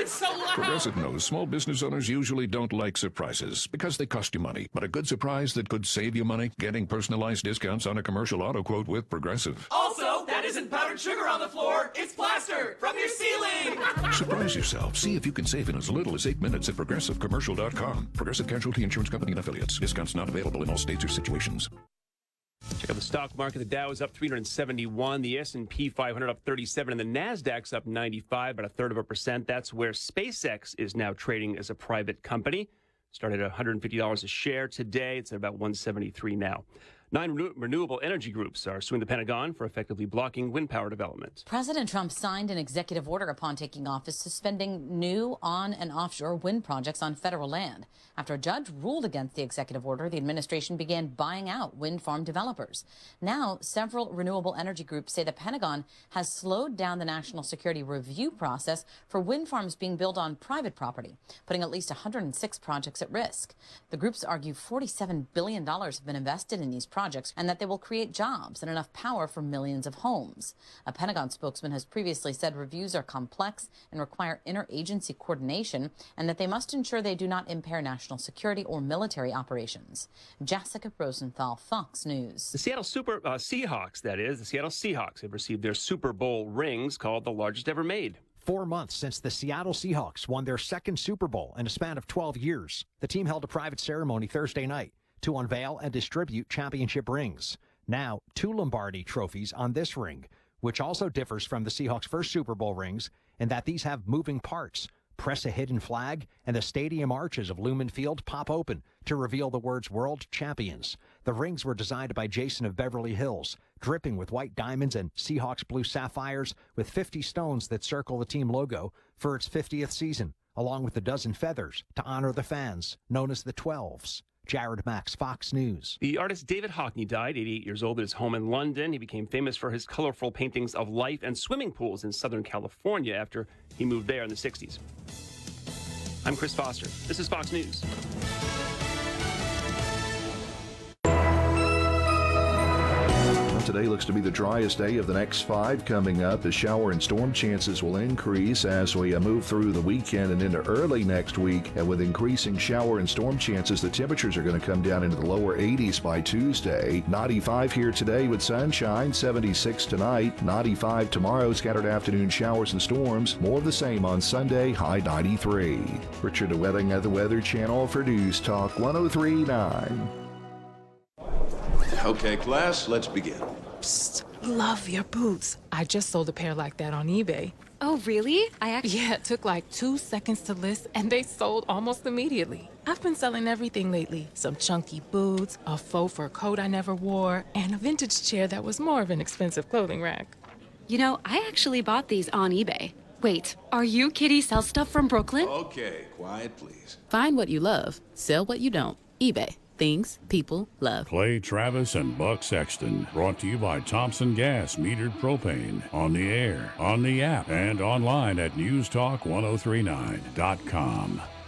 it's so loud. Progressive knows small business owners usually don't like surprises because they cost you money. But a good surprise that could save you money? Getting personalized discounts on a commercial auto quote with Progressive. Also, that isn't powdered sugar on the floor. It's plaster from your ceiling. Surprise yourself. See if you can save in as little as 8 minutes at ProgressiveCommercial.com. Progressive Casualty Insurance Company and Affiliates. Discounts not available in all states or situations. Check out the stock market. The Dow is up 371, the S&P 500 up 37, and the Nasdaq's up 95, about 1/3%. That's where SpaceX is now trading as a private company. Started at $150 a share today. It's at about $173 now. 9 renewable energy groups are suing the Pentagon for effectively blocking wind power development. President Trump signed an executive order upon taking office suspending new on- and offshore wind projects on federal land. After a judge ruled against the executive order, the administration began buying out wind farm developers. Now, several renewable energy groups say the Pentagon has slowed down the national security review process for wind farms being built on private property, putting at least 106 projects at risk. The groups argue $47 billion have been invested in these projects and that they will create jobs and enough power for millions of homes. A Pentagon spokesman has previously said reviews are complex and require interagency coordination and that they must ensure they do not impair national security or military operations. Jessica Rosenthal, Fox News. The Seattle Seahawks, the Seattle Seahawks have received their Super Bowl rings, called the largest ever made. 4 months since the Seattle Seahawks won their second Super Bowl in a span of 12 years. The team held a private ceremony Thursday night to unveil and distribute championship rings. Now, 2 Lombardi trophies on this ring, which also differs from the Seahawks' first Super Bowl rings in that these have moving parts. Press a hidden flag, and the stadium arches of Lumen Field pop open to reveal the words World Champions. The rings were designed by Jason of Beverly Hills, dripping with white diamonds and Seahawks blue sapphires with 50 stones that circle the team logo for its 50th season, along with a dozen feathers to honor the fans, known as the 12s. Jared Max, Fox News. The artist David Hockney died, 88 years old, at his home in London. He became famous for his colorful paintings of life and swimming pools in Southern California after he moved there in the 60s. I'm Chris Foster. This is Fox News. Today looks to be the driest day of the next 5 coming up. The shower and storm chances will increase as we move through the weekend and into early next week. And with increasing shower and storm chances, the temperatures are going to come down into the lower 80s by Tuesday. 95 here today with sunshine, 76 tonight, 95 tomorrow, scattered afternoon showers and storms. More of the same on Sunday, high 93. Richard DeWetting at the Weather Channel for News Talk 103.9. Okay, class, let's begin. Psst, love your boots. I just sold a pair like that on eBay. Oh, really? Yeah, it took like 2 seconds to list, and they sold almost immediately. I've been selling everything lately. Some chunky boots, a faux fur coat I never wore, and a vintage chair that was more of an expensive clothing rack. You know, I actually bought these on eBay. Wait, are you Kitty Sell Stuff from Brooklyn? Okay, quiet, please. Find what you love, sell what you don't. eBay. Things people love. Clay Travis and Buck Sexton. Brought to you by Thompson Gas Metered Propane. On the air, on the app, and online at newstalk1039.com.